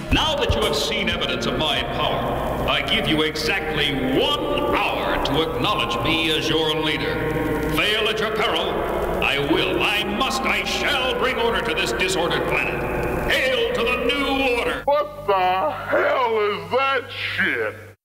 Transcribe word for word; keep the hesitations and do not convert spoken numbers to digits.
Now that you have seen evidence of my power, I give you exactly one hour to acknowledge me as your leader. Fail at your peril. I will, I must, I shall bring order to this disordered planet. Hail to the new order! What the hell is that shit?